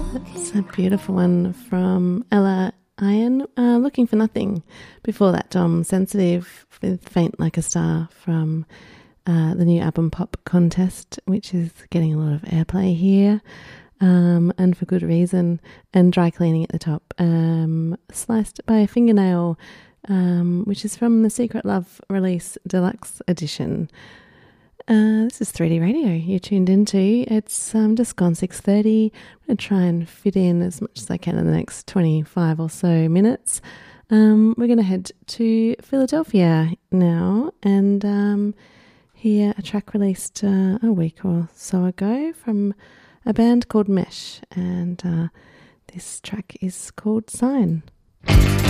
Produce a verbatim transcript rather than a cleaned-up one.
It's a beautiful one from Ella Iron, uh, Looking for Nothing. Before that, Dom Sensitive with Faint Like a Star from uh, the new Album Pop Contest, which is getting a lot of airplay here, um, and for good reason. And Dry Cleaning at the top, um, Sliced by a Fingernail, um, which is from the Secret Love Release Deluxe Edition. Uh, this is three D Radio you're tuned into. It's um, just gone six thirty. I'm going to try and fit in as much as I can in the next twenty-five or so minutes. Um, we're going to head to Philadelphia now and um, hear a track released uh, a week or so ago from a band called Mesh. And uh, this track is called Sign.